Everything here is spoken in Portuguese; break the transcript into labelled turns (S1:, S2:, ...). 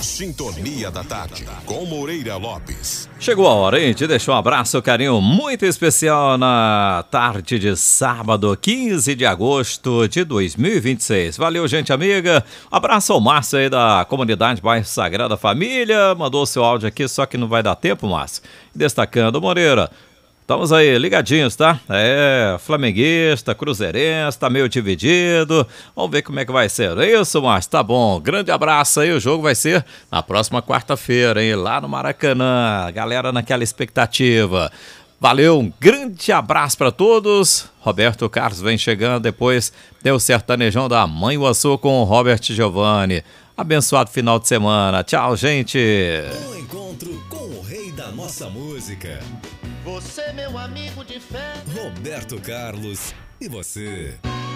S1: Sintonia da Tarde, com Moreira Lopes.
S2: Chegou a hora, hein, de deixar um abraço, carinho muito especial na tarde de sábado, 15 de agosto de 2026. Valeu, gente amiga. Abraço ao Márcio aí da comunidade Bairro Sagrada Família. Mandou seu áudio aqui, só que não vai dar tempo, Márcio. Destacando, Moreira, estamos aí ligadinhos, tá? Flamenguista, cruzeirense, tá meio dividido. Vamos ver como é que vai ser. Não é isso, Márcio? Tá bom. Grande abraço aí. O jogo vai ser na próxima quarta-feira, hein? Lá no Maracanã. Galera naquela expectativa. Valeu, um grande abraço para todos. Roberto Carlos vem chegando. Depois tem o sertanejão da Mãe Uaçu com o Robert Giovanni. Abençoado final de semana. Tchau, gente.
S3: Um encontro com o rei da nossa música.
S4: Você, meu amigo de fé.
S3: Roberto Carlos e você.